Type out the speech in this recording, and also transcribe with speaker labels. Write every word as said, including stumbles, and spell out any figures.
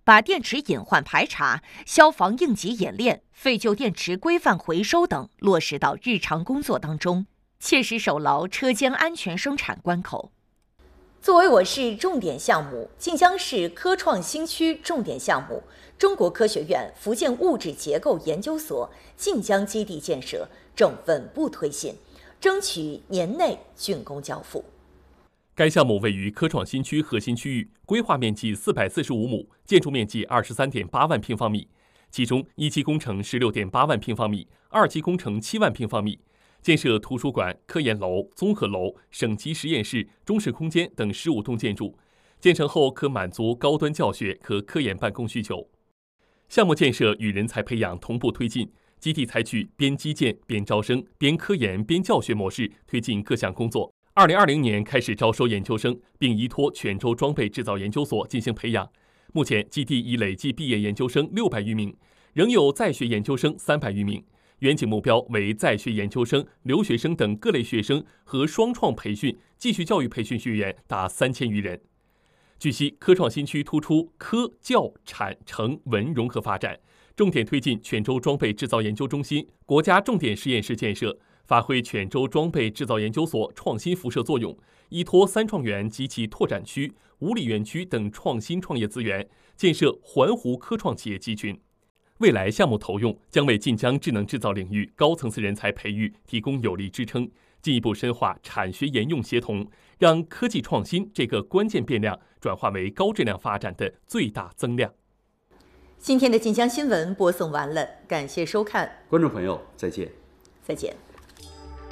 Speaker 1: 把电池隐患排查、消防应急演练、废旧电池规范回收等落实到日常工作当中，切实守牢车间安全生产关口。作为我市重点项目，晋江市科创新区重点项目，中国科学院福建物质结构研究所晋江基地建设正稳步推进，争取年内竣工交付。
Speaker 2: 该项目位于科创新区核心区域，规划面积四百四十五亩，建筑面积二十三点八万平方米，其中一期工程十六点八万平方米，二期工程七万平方米。建设图书馆、科研楼、综合楼、省级实验室、中式空间等十五栋建筑，建成后可满足高端教学和科研办公需求。项目建设与人才培养同步推进，基地采取边基建边招生、边科研边教学模式推进各项工作。二零二零年开始招收研究生，并依托泉州装备制造研究所进行培养。目前基地已累计毕业研究生六百余名，仍有在学研究生三百余名。远景目标为在学研究生、留学生等各类学生和双创培训、继续教育培训学员达三千余人。据悉，科创新区突出科教产城文融合发展，重点推进泉州装备制造研究中心、国家重点实验室建设，发挥泉州装备制造研究所创新辐射作用，依托三创园及其拓展区、五里园区等创新创业资源，建设环湖科创企业集群。未来项目投用将为晋江智能制造领域高层次人才培育提供有力支撑，进一步深化产学研用协同，让科技创新这个关键变量转化为高质量发展的最大增量。
Speaker 1: 今天的晋江新闻播送完了，感谢收看，
Speaker 3: 观众朋友再见。
Speaker 1: 再见。